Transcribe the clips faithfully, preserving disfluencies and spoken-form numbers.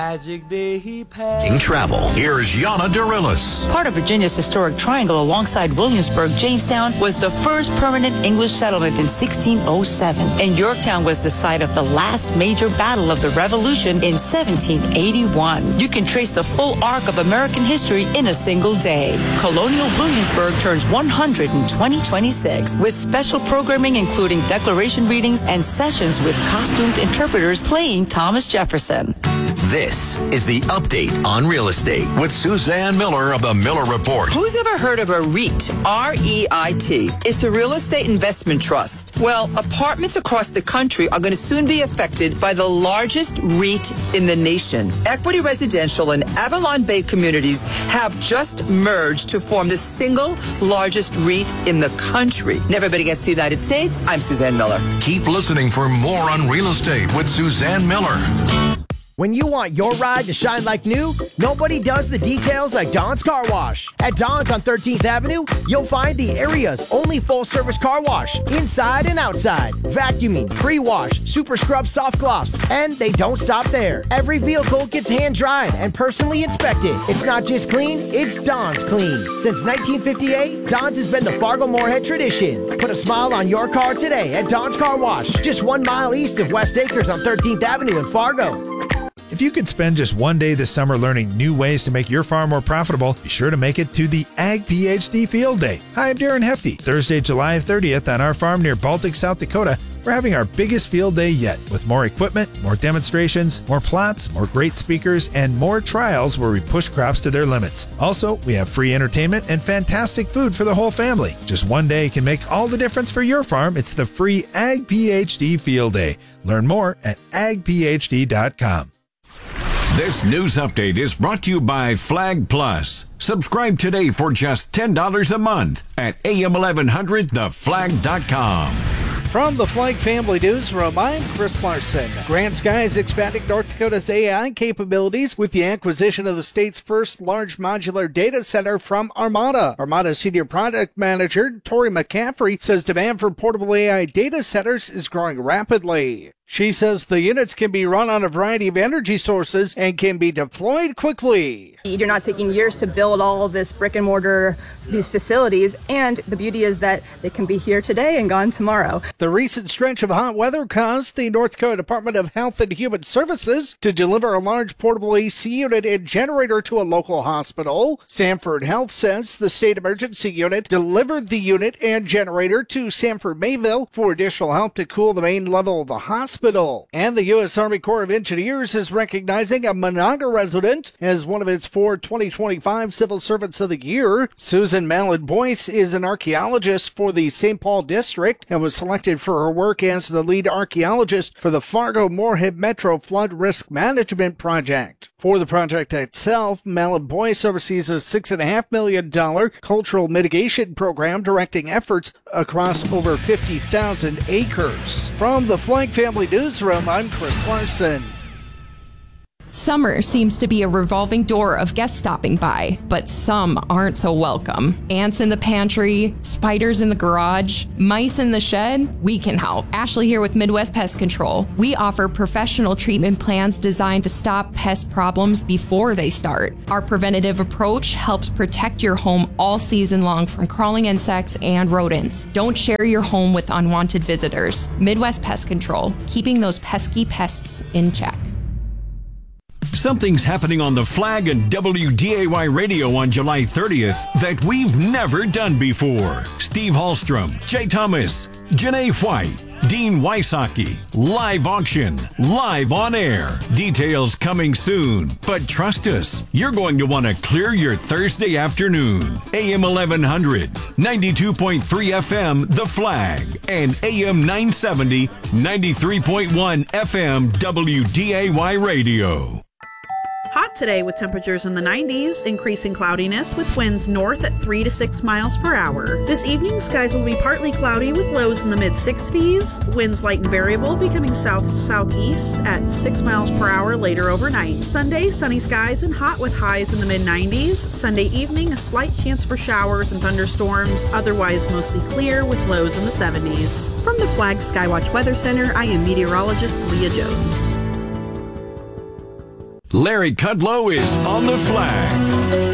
Magic day he passed. In travel, here's Yana Dorillis. Part of Virginia's historic triangle alongside Williamsburg, Jamestown was the first permanent English settlement in sixteen oh seven. And Yorktown was the site of the last major battle of the Revolution in seventeen eighty-one. You can trace the full arc of American history in a single day. Colonial Williamsburg turns one hundred in twenty twenty-six with special programming including declaration readings and sessions with costumed interpreters playing Thomas Jefferson. This is the update on real estate with Suzanne Miller of the Miller Report. Who's ever heard of a REIT? R E I T. It's a real estate investment trust. Well, apartments across the country are going to soon be affected by the largest REIT in the nation. Equity Residential and Avalon Bay Communities have just merged to form the single largest REIT in the country. Never been against the United States. I'm Suzanne Miller. Keep listening for more on real estate with Suzanne Miller. When you want your ride to shine like new, nobody does the details like Don's Car Wash. At Don's on thirteenth Avenue, you'll find the area's only full-service car wash, inside and outside. Vacuuming, pre-wash, super scrub soft gloss, and they don't stop there. Every vehicle gets hand-dried and personally inspected. It's not just clean, it's Don's clean. Since nineteen fifty-eight, Don's has been the Fargo-Moorhead tradition. Put a smile on your car today at Don's Car Wash, just one mile east of West Acres on thirteenth Avenue in Fargo. If you could spend just one day this summer learning new ways to make your farm more profitable, be sure to make it to the Ag PhD Field Day. Hi, I'm Darren Hefty. Thursday, July thirtieth on our farm near Baltic, South Dakota, we're having our biggest field day yet with more equipment, more demonstrations, more plots, more great speakers, and more trials where we push crops to their limits. Also, we have free entertainment and fantastic food for the whole family. Just one day can make all the difference for your farm. It's the free Ag PhD Field Day. Learn more at ag p h d dot com. This news update is brought to you by Flag Plus. Subscribe today for just ten dollars a month at A M eleven hundred the flag dot com. From the Flag Family Newsroom, I'm Chris Larson. Grand Sky is expanding North Dakota's A I capabilities with the acquisition of the state's first large modular data center from Armada. Armada Senior Product Manager Tori McCaffrey says demand for portable A I data centers is growing rapidly. She says the units can be run on a variety of energy sources and can be deployed quickly. You're not taking years to build all this brick and mortar, these facilities, and the beauty is that they can be here today and gone tomorrow. The recent stretch of hot weather caused the North Dakota Department of Health and Human Services to deliver a large portable A C unit and generator to a local hospital. Sanford Health says the state emergency unit delivered the unit and generator to Sanford Mayville for additional help to cool the main level of the hospital. And the U S Army Corps of Engineers is recognizing a Monaga resident as one of its four twenty twenty-five Civil Servants of the Year. Susan Mallard Boyce is an archaeologist for the Saint Paul District and was selected for her work as the lead archaeologist for the Fargo-Moorhead Metro Flood Risk Management Project. For the project itself, Mallard Boyce oversees a six point five million dollars cultural mitigation program directing efforts across over fifty thousand acres. From the Flag Family Newsroom, I'm Chris Larson. Summer seems to be a revolving door of guests stopping by, but some aren't so welcome. Ants in the pantry, spiders in the garage, mice in the shed, we can help. Ashley here with Midwest Pest Control. We offer professional treatment plans designed to stop pest problems before they start. Our preventative approach helps protect your home all season long from crawling insects and rodents. Don't share your home with unwanted visitors. Midwest Pest Control, keeping those pesky pests in check. Something's happening on the Flag and W D A Y Radio on July thirtieth that we've never done before. Steve Hallstrom, Jay Thomas, Janae White, Dean Wysocki, live auction, live on air. Details coming soon, but trust us, you're going to want to clear your Thursday afternoon. A M eleven hundred, ninety-two point three F M, The Flag, and A M nine seventy, ninety-three point one F M W D A Y Radio. Hot today with temperatures in the nineties, increasing cloudiness with winds north at three to six miles per hour. This evening, skies will be partly cloudy with lows in the mid sixties. Winds light and variable, becoming south to southeast at six miles per hour later overnight. Sunday, sunny skies and hot with highs in the mid nineties. Sunday evening, a slight chance for showers and thunderstorms, otherwise mostly clear with lows in the seventies. From the Flag Skywatch Weather Center, I am meteorologist Leah Jones. Larry Kudlow is on the flag.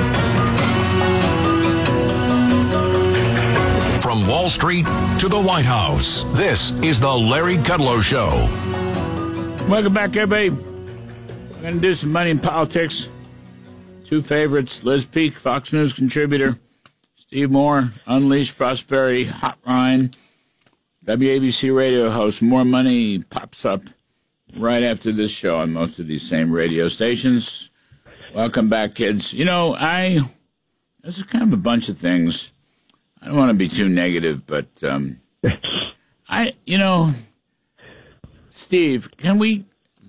From Wall Street to the White House, this is the Larry Kudlow Show. Welcome back, everybody. We're going to do some money in politics. Two favorites, Liz Peek, Fox News contributor, Steve Moore, Unleashed Prosperity Hotline, W A B C radio host. More Money pops up right after this show on most of these same radio stations. Welcome back, kids. You know, I, this is kind of a bunch of things. I don't want to be too negative, but um, I, you know, Steve, can we,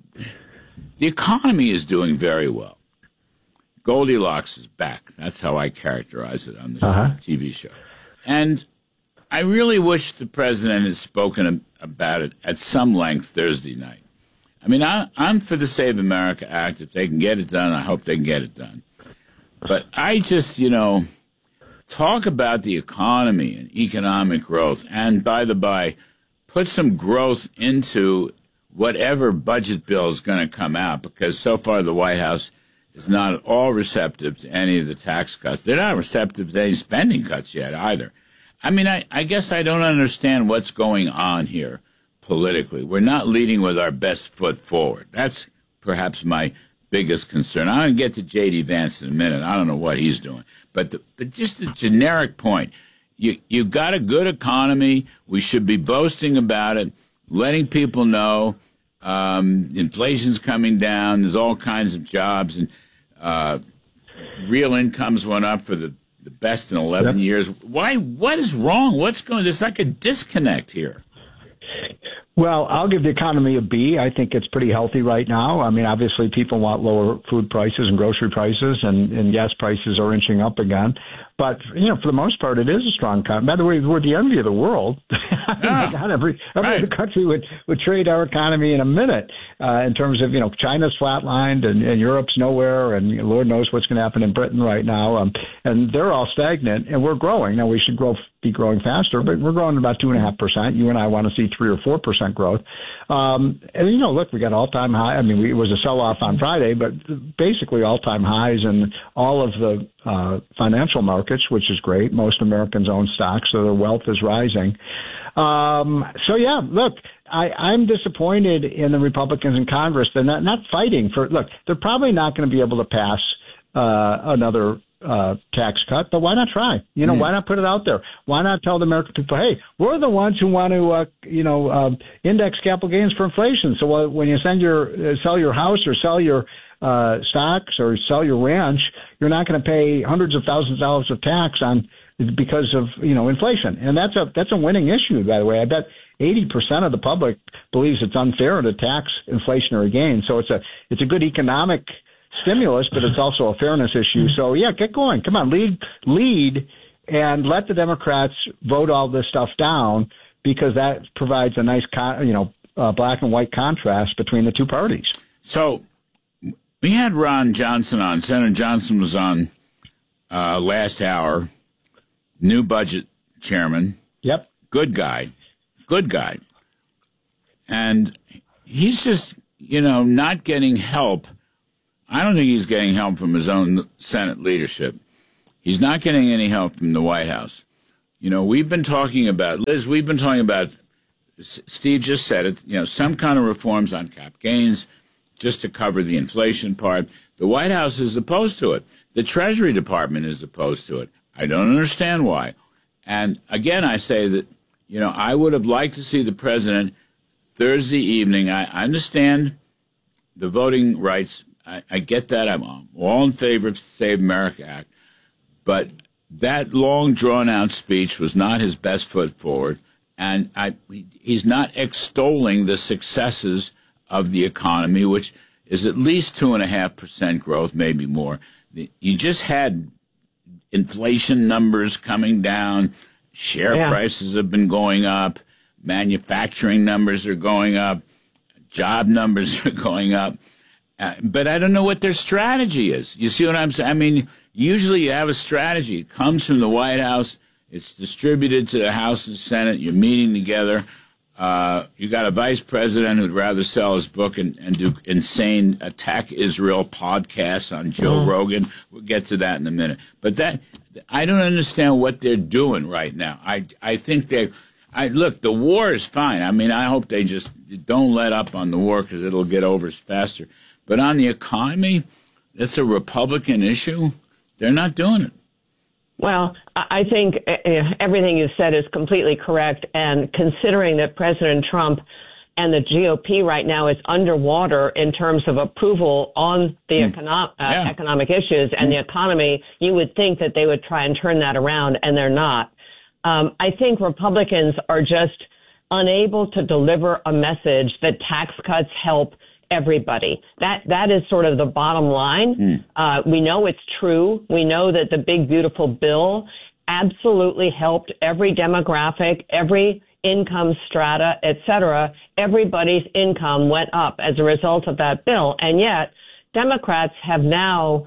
the economy is doing very well. Goldilocks is back. That's how I characterize it on the uh-huh. T V show. And I really wish the president had spoken about it at some length Thursday night. I mean, I, I'm for the Save America Act. If they can get it done, I hope they can get it done. But I just, you know, talk about the economy and economic growth. And by the by, put some growth into whatever budget bill is going to come out, because so far the White House is not at all receptive to any of the tax cuts. They're not receptive to any spending cuts yet either. I mean, I, I guess I don't understand what's going on here politically. We're not leading with our best foot forward. That's perhaps my biggest concern. I'm going to get to J D. Vance in a minute. I don't know what he's doing. But, the, but just the generic point, you, you've got a good economy. We should be boasting about it, letting people know um, inflation's coming down. There's all kinds of jobs, and uh, real incomes went up for the, the best in eleven yep. years. Why? What is wrong? What's going? There's like a disconnect here. Well, I'll give the economy a B. I think it's pretty healthy right now. I mean, obviously people want lower food prices and grocery prices, and, and gas prices are inching up again. But, you know, for the most part, it is a strong economy. By the way, we're the envy of the world. I mean, yeah. God, every every right. other country would, would trade our economy in a minute uh, in terms of, you know, China's flatlined and, and Europe's nowhere, and Lord knows what's going to happen in Britain right now. Um, and they're all stagnant, and we're growing. Now, we should grow be growing faster, but we're growing about two and a half percent. You and I want to see three or four percent growth. Um, and you know, look, we got all time high. I mean, we, it was a sell off on Friday, but basically all time highs in all of the uh, financial markets, which is great. Most Americans own stocks, so their wealth is rising. Um, so yeah, look, I, I'm disappointed in the Republicans in Congress. They're not, not fighting for. Look, they're probably not going to be able to pass uh, another. Uh, tax cut, but why not try? You know, mm. why not put it out there? Why not tell the American people, hey, we're the ones who want to, uh, you know, uh, index capital gains for inflation. So uh, when you send your uh, sell your house or sell your uh, stocks or sell your ranch, you're not going to pay hundreds of thousands of dollars of tax on because of you know inflation. And that's a that's a winning issue, by the way. I bet eighty percent of the public believes it's unfair to tax inflationary gains. So it's a it's a good economic stimulus, but it's also a fairness issue. So, yeah, get going. Come on, lead, lead, and let the Democrats vote all this stuff down, because that provides a nice, con- you know, uh, black and white contrast between the two parties. So we had Ron Johnson on. Senator Johnson was on uh, last hour, new budget chairman. Yep. Good guy. Good guy. And he's just, you know, not getting help. I don't think he's getting help from his own Senate leadership. He's not getting any help from the White House. You know, we've been talking about, Liz, we've been talking about, Steve just said it, you know, some kind of reforms on cap gains just to cover the inflation part. The White House is opposed to it. The Treasury Department is opposed to it. I don't understand why. And again, I say that, you know, I would have liked to see the president Thursday evening. I understand the voting rights. I, I get that. I'm all in favor of the Save America Act. But that long, drawn-out speech was not his best foot forward. And I, he's not extolling the successes of the economy, which is at least two point five percent growth, maybe more. You just had inflation numbers coming down. Share yeah. prices have been going up. Manufacturing numbers are going up. Job numbers are going up. Uh, but I don't know what their strategy is. You see what I'm saying? I mean, usually you have a strategy. It comes from the White House. It's distributed to the House and Senate. You're meeting together. Uh, you got a vice president who'd rather sell his book and, and do insane Attack Israel podcasts on Joe mm. Rogan. We'll get to that in a minute. But that I don't understand what they're doing right now. I I think they, I look, the war is fine. I mean, I hope they just don't let up on the war because it'll get over faster. But on the economy, it's a Republican issue. They're not doing it. Well, I think everything you said is completely correct. And considering that President Trump and the G O P right now is underwater in terms of approval on the mm. econo- uh, yeah. economic issues and mm. the economy, you would think that they would try and turn that around, and they're not. Um, I think Republicans are just unable to deliver a message that tax cuts help everybody. That that is sort of the bottom line. Mm. Uh, we know it's true. We know that the big, beautiful bill absolutely helped every demographic, every income strata, et cetera. Everybody's income went up as a result of that bill. And yet, Democrats have now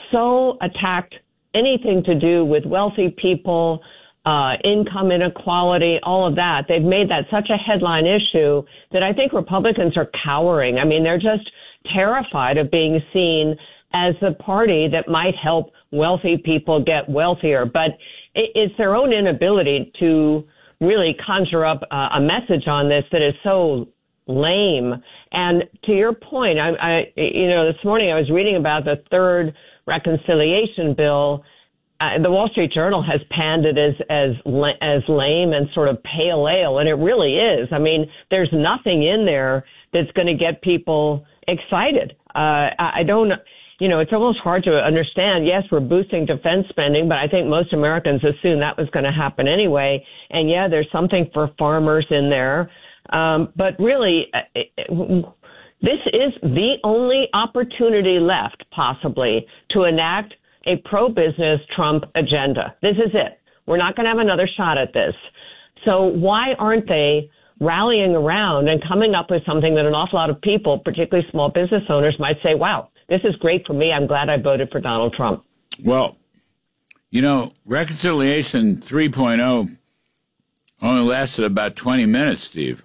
so attacked anything to do with wealthy people, Uh, income inequality, all of that. They've made that such a headline issue that I think Republicans are cowering. I mean, they're just terrified of being seen as the party that might help wealthy people get wealthier. But it, it's their own inability to really conjure up uh, a message on this that is so lame. And to your point, I, I, you know, this morning I was reading about the third reconciliation bill. Uh, the Wall Street Journal has panned it as, as, as lame and sort of pale ale, and it really is. I mean, there's nothing in there that's going to get people excited. Uh, I don't, you know, it's almost hard to understand. Yes, we're boosting defense spending, but I think most Americans assumed that was going to happen anyway. And yeah, there's something for farmers in there. Um, but really, this is the only opportunity left, possibly, to enact a pro-business Trump agenda. This is it. We're not going to have another shot at this. So why aren't they rallying around and coming up with something that an awful lot of people, particularly small business owners, might say, wow, this is great for me. I'm glad I voted for Donald Trump. Well, you know, Reconciliation three point oh only lasted about twenty minutes, Steve.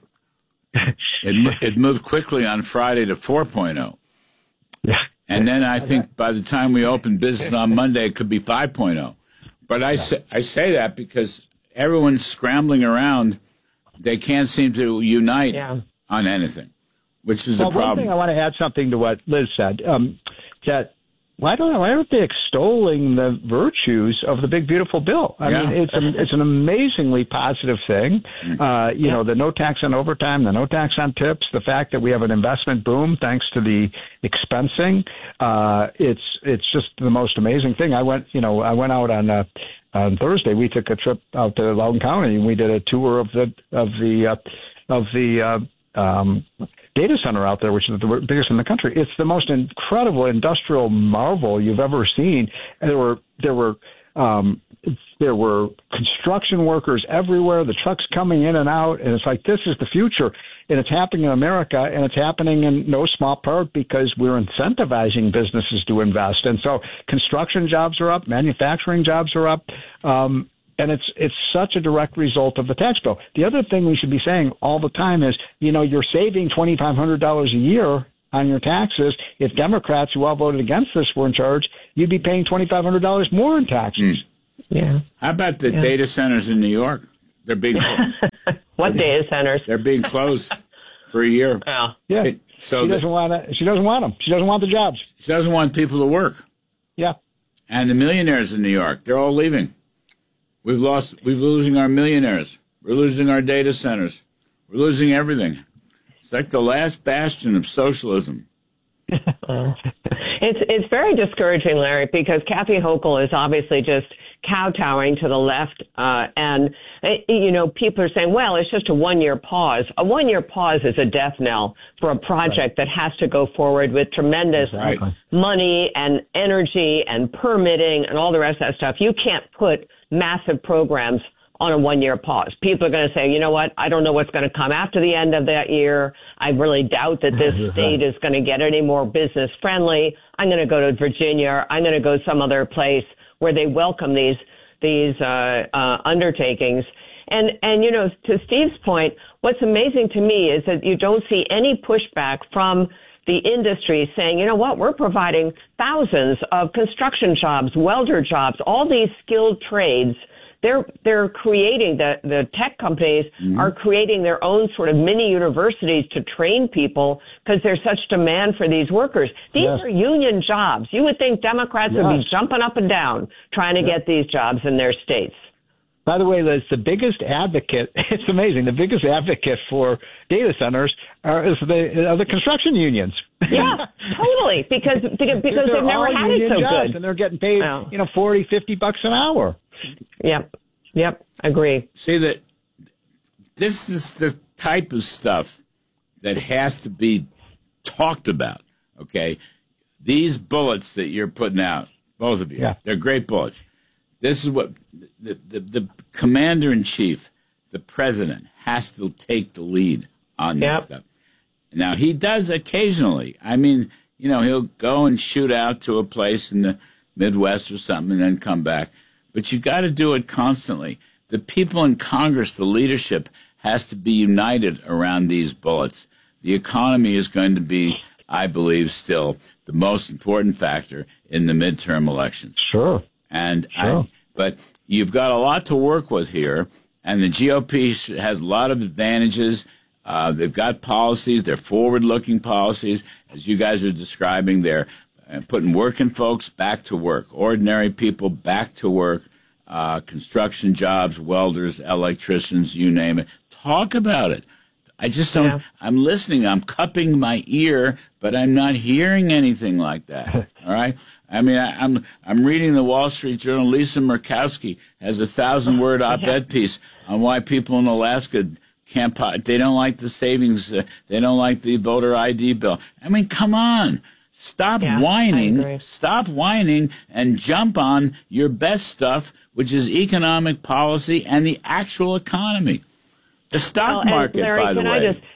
It, it moved quickly on Friday to four point oh. Yeah. And then I think by the time we open business on Monday, it could be five point oh. But I say, I say that because everyone's scrambling around. They can't seem to unite yeah. on anything, which is well, a problem. One thing I want to add something to what Liz said. Um, that why don't why aren't they extolling the virtues of the big beautiful bill? I yeah. mean, it's a, it's an amazingly positive thing. Uh, you yeah. know, the no tax on overtime, the no tax on tips, the fact that we have an investment boom thanks to the expensing. Uh, it's it's just the most amazing thing. I went, you know, I went out on uh, on Thursday. We took a trip out to Loudoun County and we did a tour of the of the uh, of the uh, um, data center out there, which is the biggest in the country. It's the most incredible industrial marvel you've ever seen. And there were there were um, there were construction workers everywhere. The trucks coming in and out, and it's like this is the future. And it's happening in America, and it's happening in no small part because we're incentivizing businesses to invest. And so construction jobs are up, manufacturing jobs are up. Um, And it's it's such a direct result of the tax bill. The other thing we should be saying all the time is, you know, you're saving twenty-five hundred dollars a year on your taxes. If Democrats who all voted against this were in charge, you'd be paying twenty-five hundred dollars more in taxes. Mm. Yeah. How about the yeah. data centers in New York? They're being what data centers? They're being closed for a year. Yeah. Yeah. It, so she doesn't want to, She doesn't want them. She doesn't want the jobs. She doesn't want people to work. Yeah. And the millionaires in New York, they're all leaving. We've lost, we're losing our millionaires. We're losing our data centers. We're losing everything. It's like the last bastion of socialism. it's it's very discouraging, Larry, because Kathy Hochul is obviously just kowtowing to the left. Uh, and, you know, people are saying, well, it's just a one-year pause. A one-year pause is a death knell for a project right. that has to go forward with tremendous right. money and energy and permitting and all the rest of that stuff. You can't put massive programs on a one-year pause. People are going to say, you know what, I don't know what's going to come after the end of that year. I really doubt that this state is going to get any more business-friendly. I'm going to go to Virginia. I'm going to go some other place where they welcome these these uh, uh, undertakings. And, and, you know, to Steve's point, what's amazing to me is that you don't see any pushback from the industry saying, you know what, we're providing thousands of construction jobs, welder jobs, all these skilled trades. They're, they're creating, the, the tech companies mm-hmm. are creating their own sort of mini universities to train people because there's such demand for these workers. These yes. are union jobs. You would think Democrats yes. would be jumping up and down trying to yes. get these jobs in their states. By the way, Liz, the biggest advocate, it's amazing, the biggest advocate for data centers are is the, are the construction unions. Yeah, totally, because because, because they've never had it so good. And they're getting paid, oh. you know, forty, fifty bucks an hour. Yep, yep, agree. See, that this is the type of stuff that has to be talked about, okay? These bullets that you're putting out, both of you, yeah. they're great bullets. This is what the, the, the commander-in-chief, the president, has to take the lead on this yep. stuff. Now, he does occasionally. I mean, you know, he'll go and shoot out to a place in the Midwest or something and then come back. But you got to do it constantly. The people in Congress, the leadership, has to be united around these bullets. The economy is going to be, I believe, still the most important factor in the midterm elections. Sure. And sure. I, but you've got a lot to work with here, and the G O P has a lot of advantages. Uh, they've got policies. They're forward-looking policies. As you guys are describing, they're uh, putting working folks back to work, ordinary people back to work, uh, construction jobs, welders, electricians, you name it. Talk about it. I just don't, yeah. I'm listening. I'm cupping my ear, but I'm not hearing anything like that. All right? I mean, I, I'm I'm reading the Wall Street Journal. Lisa Murkowski has a thousand-word op-ed piece on why people in Alaska can't, they don't like the savings, uh, they don't like the voter I D bill. I mean, come on. Stop yeah, whining. Stop whining and jump on your best stuff, which is economic policy and the actual economy. The stock well, market, Larry, by the can way. I just,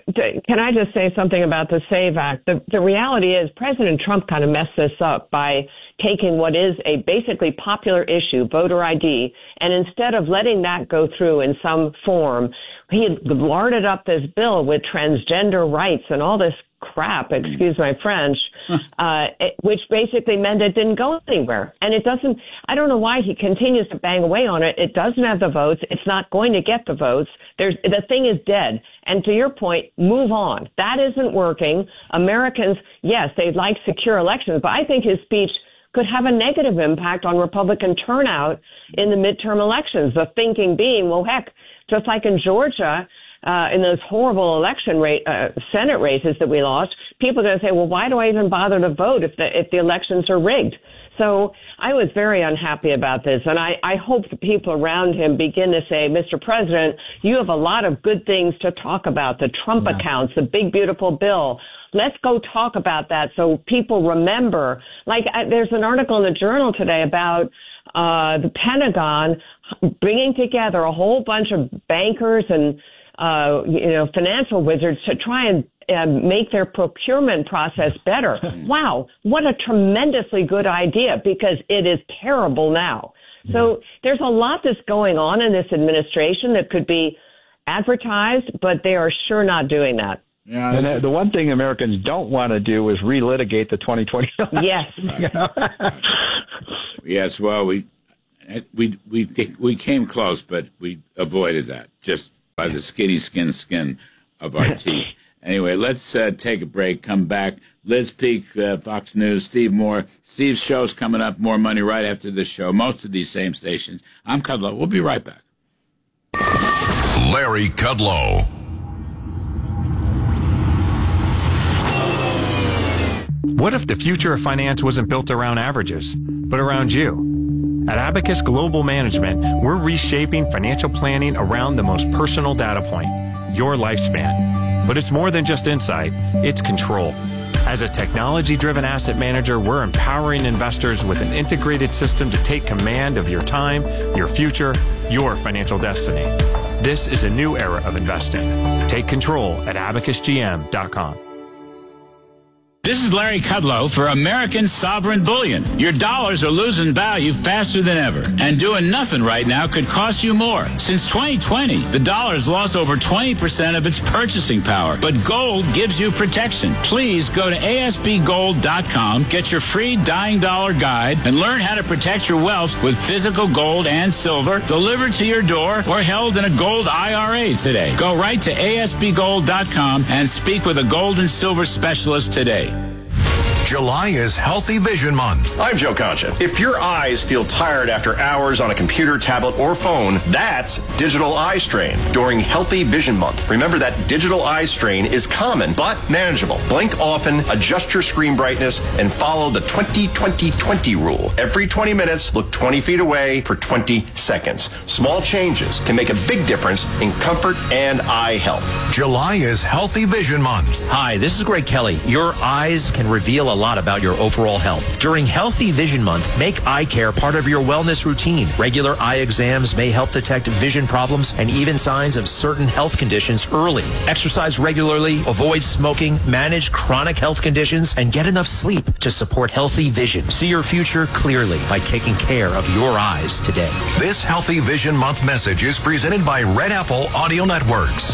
can I just say something about the SAVE Act? The, the reality is President Trump kind of messed this up by taking what is a basically popular issue, voter I D, and instead of letting that go through in some form, he had larded up this bill with transgender rights and all this crap, excuse my French, uh, it, which basically meant it didn't go anywhere. And it doesn't, I don't know why he continues to bang away on it. It doesn't have the votes. It's not going to get the votes. There's, the thing is dead. And to your point, move on. That isn't working. Americans, yes, they'd like secure elections, but I think his speech could have a negative impact on Republican turnout in the midterm elections. The thinking being, well, heck, just like in Georgia, Uh, in those horrible election rate, uh, Senate races that we lost, people are going to say, well, why do I even bother to vote if the, if the elections are rigged? So I was very unhappy about this. And I, I hope the people around him begin to say, Mister President, you have a lot of good things to talk about. The Trump yeah. accounts, the big, beautiful bill. Let's go talk about that so people remember. Like I, there's an article in the Journal today about uh, the Pentagon bringing together a whole bunch of bankers and Uh, you know, financial wizards to try and uh, make their procurement process better. Wow, what a tremendously good idea, because it is terrible now. So there's a lot that's going on in this administration that could be advertised, but they are sure not doing that. Yeah, and the one thing Americans don't want to do is relitigate the twenty twenty election. Yes. You know? Yes, well, we, we, we, we came close, but we avoided that. Just by the skinny skin skin of our teeth. Anyway, let's uh, take a break, come back. Liz Peek, uh, Fox News, Steve Moore. Steve's show's coming up, More Money, right after this show. Most of these same stations. I'm Kudlow. We'll be right back. Larry Kudlow. What if the future of finance wasn't built around averages, but around you? At Abacus Global Management, we're reshaping financial planning around the most personal data point, your lifespan. But it's more than just insight, it's control. As a technology-driven asset manager, we're empowering investors with an integrated system to take command of your time, your future, your financial destiny. This is a new era of investing. Take control at abacus g m dot com. All This is Larry Kudlow for American Sovereign Bullion. Your dollars are losing value faster than ever, and doing nothing right now could cost you more. Since twenty twenty, the dollar's lost over twenty percent of its purchasing power, but gold gives you protection. Please go to A S B gold dot com, get your free Dying Dollar Guide, and learn how to protect your wealth with physical gold and silver delivered to your door or held in a gold I R A today. Go right to A S B gold dot com and speak with a gold and silver specialist today. July is Healthy Vision Month. I'm Joe Concha. If your eyes feel tired after hours on a computer, tablet, or phone, that's digital eye strain during Healthy Vision Month. Remember that digital eye strain is common but manageable. Blink often, adjust your screen brightness, and follow the twenty twenty twenty rule. Every twenty minutes, look twenty feet away for twenty seconds. Small changes can make a big difference in comfort and eye health. July is Healthy Vision Month. Hi, this is Greg Kelly. Your eyes can reveal a lot about your overall health. During Healthy Vision Month, make eye care part of your wellness routine. Regular eye exams may help detect vision problems and even signs of certain health conditions early. Exercise regularly, avoid smoking, manage chronic health conditions, and get enough sleep to support healthy vision. See your future clearly by taking care of your eyes today. This Healthy Vision Month message is presented by Red Apple Audio Networks.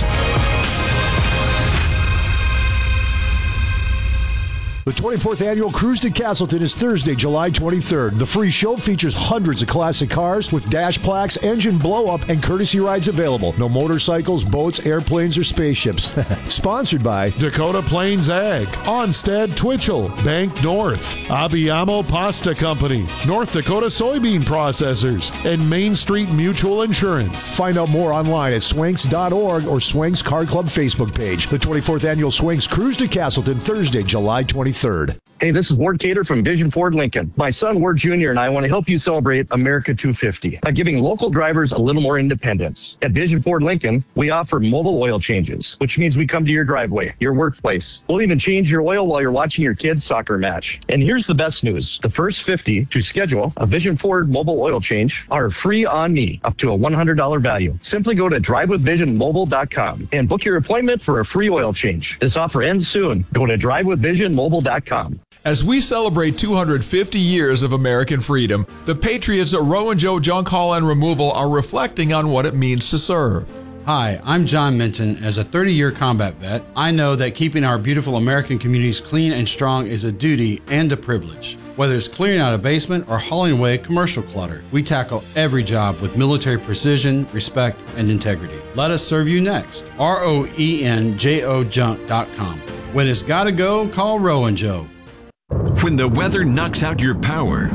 The twenty-fourth Annual Cruise to Castleton is Thursday, July twenty-third. The free show features hundreds of classic cars with dash plaques, engine blow-up, and courtesy rides available. No motorcycles, boats, airplanes, or spaceships. Sponsored by Dakota Plains Ag, Onstead Twitchell, Bank North, Abbiamo Pasta Company, North Dakota Soybean Processors, and Main Street Mutual Insurance. Find out more online at swanks dot org or Swanks Car Club Facebook page. The twenty-fourth Annual Swanks Cruise to Castleton, Thursday, July twenty-third. Hey, this is Ward Cater from Vision Ford Lincoln. My son, Ward Junior, and I want to help you celebrate America two fifty by giving local drivers a little more independence. At Vision Ford Lincoln, we offer mobile oil changes, which means we come to your driveway, your workplace. We'll even change your oil while you're watching your kids' soccer match. And here's the best news. The first fifty to schedule a Vision Ford mobile oil change are free on me, up to a one hundred dollars value. Simply go to drive with vision mobile dot com and book your appointment for a free oil change. This offer ends soon. Go to drive with vision mobile dot com. As we celebrate two hundred fifty years of American freedom, the patriots at Rowan Joe Junk Haul and Removal are reflecting on what it means to serve. Hi, I'm John Minton. As a thirty-year combat vet, I know that keeping our beautiful American communities clean and strong is a duty and a privilege. Whether it's clearing out a basement or hauling away commercial clutter, we tackle every job with military precision, respect, and integrity. Let us serve you next. R O E N J O junk dot com. When it's gotta go, call Rowan Joe. When the weather knocks out your power,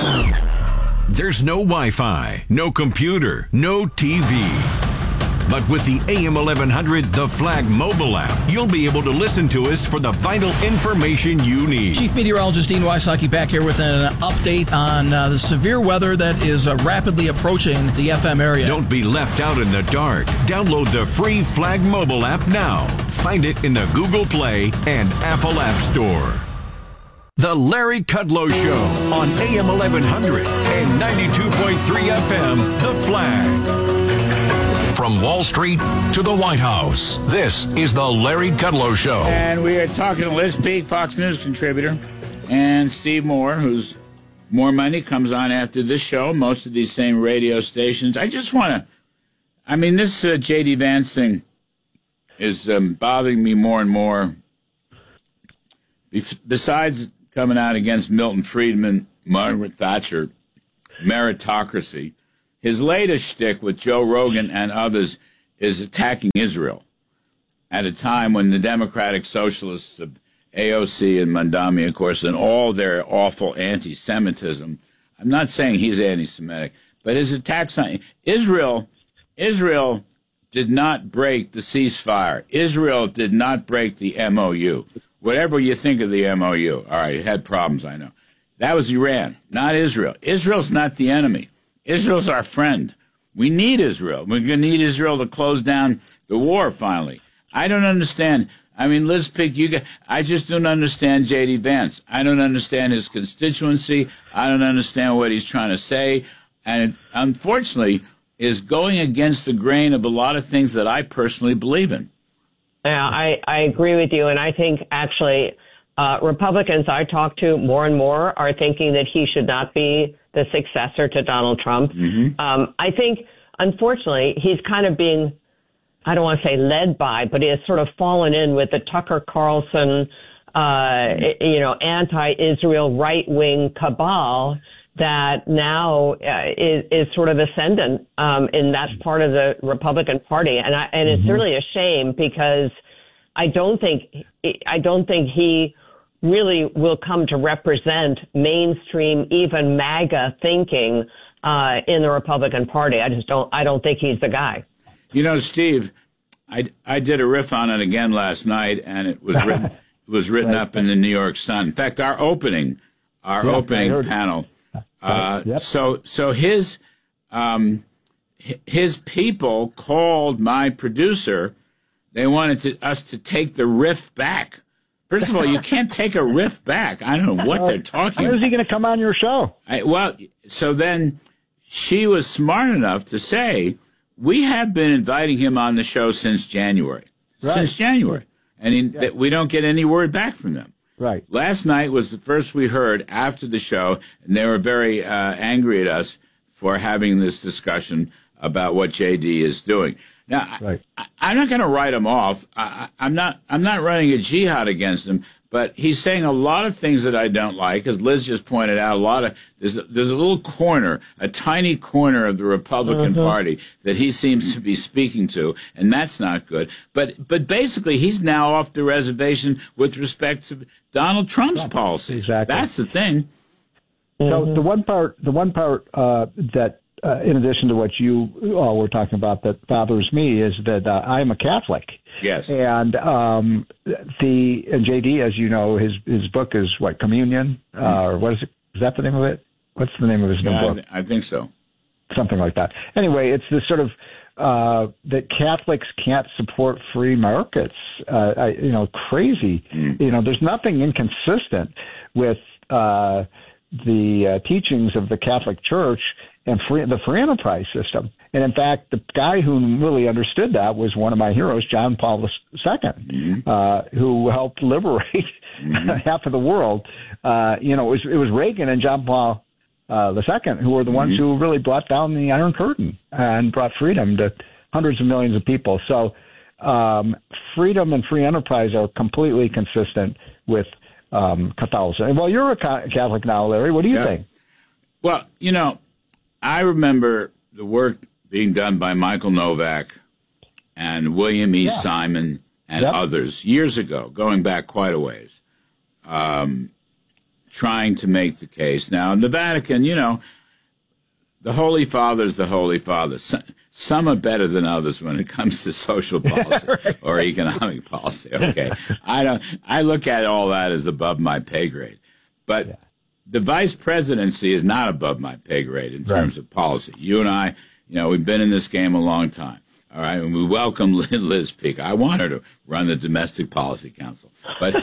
there's no Wi-Fi, no computer, no T V. But with the A M eleven hundred The Flag mobile app, you'll be able to listen to us for the vital information you need. Chief Meteorologist Dean Wysocki back here with an update on uh, the severe weather that is uh, rapidly approaching the F M area. Don't be left out in the dark. Download the free Flag mobile app now. Find it in the Google Play and Apple App Store. The Larry Kudlow Show on A M eleven hundred and ninety-two point three F M, The Flag. From Wall Street to the White House, this is The Larry Kudlow Show. And we are talking to Liz Peek, Fox News contributor, and Steve Moore, who's More Money, comes on after this show, most of these same radio stations. I just want to, I mean, this uh, J D. Vance thing is um, bothering me more and more. Besides coming out against Milton Friedman, Margaret Thatcher, meritocracy, his latest shtick with Joe Rogan and others is attacking Israel at a time when the Democratic Socialists of A O C and Mondami, of course, and all their awful anti-Semitism, I'm not saying he's anti-Semitic, but his attacks on Israel, Israel did not break the ceasefire. Israel did not break the M O U. Whatever you think of the M O U, all right, it had problems, I know. That was Iran, not Israel. Israel's not the enemy. Israel's our friend. We need Israel. We're going to need Israel to close down the war finally. I don't understand. I mean, Liz Peek, you got, I just don't understand J D. Vance. I don't understand his constituency. I don't understand what he's trying to say. And it, unfortunately, is going against the grain of a lot of things that I personally believe in. Yeah, I, I agree with you. And I think actually Uh, Republicans I talk to more and more are thinking that he should not be the successor to Donald Trump. Mm-hmm. Um, I think, unfortunately, he's kind of being, I don't want to say led by, but he has sort of fallen in with the Tucker Carlson, uh, you know, anti-Israel right-wing cabal that now uh, is, is sort of ascendant um, in that part of the Republican Party. And, I, and it's Mm-hmm. really a shame because I don't think, I don't think he really will come to represent mainstream, even MAGA thinking uh, in the Republican Party. I just don't. I don't think he's the guy. You know, Steve, I, I did a riff on it again last night, and it was written it was written Right. up in the New York Sun. In fact, our opening our Yeah, I opening heard it. panel. Uh, Yep. So so his um, his people called my producer. They wanted to, us to take the riff back. First of all, you can't take a riff back. I don't know what they're talking When is about. he going to come on your show? I, well, so then she was smart enough to say, we have been inviting him on the show since January. Right. Since January. And he, Yeah. that we don't get any word back from them. Right. Last night was the first we heard after the show, and they were very uh, angry at us for having this discussion about what J D is doing. Now, Right. I, I'm not going to write him off. I, I- I'm not. I'm not running a jihad against him. But he's saying a lot of things that I don't like, as Liz just pointed out. A lot of there's a, there's a little corner, a tiny corner of the Republican Mhm. Party that he seems to be speaking to, and that's not good. But but basically, he's now off the reservation with respect to Donald Trump's policy. Exactly. That's the thing. So the one part, the one part uh, that, uh, in addition to what you all were talking about, that bothers me is that uh, I'm a Catholic. Yes. And um, the and J D, as you know, his his book is what, Communion, uh, or what is it? Is that the name of it? What's the name of his new Yeah, I, book? th- I think so. Something like that. Anyway, it's this sort of uh, that Catholics can't support free markets. Uh, I, you know, crazy. Mm. You know, there's nothing inconsistent with uh, the uh, teachings of the Catholic Church and free, the free enterprise system. And in fact, the guy who really understood that was one of my heroes, John Paul the Second, Mm-hmm. uh, who helped liberate Mm-hmm. half of the world. Uh, you know, it was, it was Reagan and John Paul uh, the Second who were the ones Mm-hmm. who really brought down the Iron Curtain and brought freedom to hundreds of millions of people. So um, freedom and free enterprise are completely consistent with um, Catholicism. Well, you're a Catholic now, Larry. What do you Yeah. think? Well, you know, I remember the work being done by Michael Novak and William E. Yeah. Simon and Yep. others years ago, going back quite a ways, um, trying to make the case. Now, in the Vatican, you know, the Holy Father's the Holy Father. Some, some are better than others when it comes to social policy or economic policy. Okay, I don't. I look at all that as above my pay grade, but. Yeah. The vice presidency is not above my pay grade in terms of policy. You and I, you know, we've been in this game a long time. All right. And we welcome Liz Peek. I want her to run the Domestic Policy Council. But,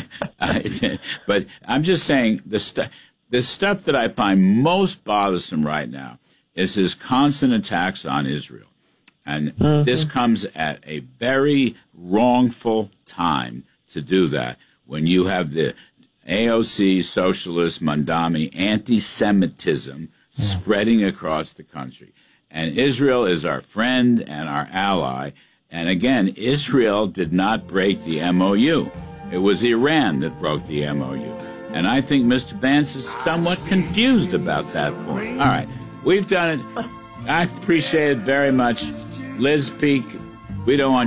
I, but I'm just saying the stuff, the stuff that I find most bothersome right now is his constant attacks on Israel. And mm-hmm. this comes at a very wrongful time to do that when you have the A O C, socialist, Mandami, anti-Semitism yeah. spreading across the country. And Israel is our friend and our ally. And again, Israel did not break the M O U. It was Iran that broke the M O U. And I think Mister Vance is somewhat confused about that point. All right, we've done it. I appreciate it very much. Liz Peek, we don't want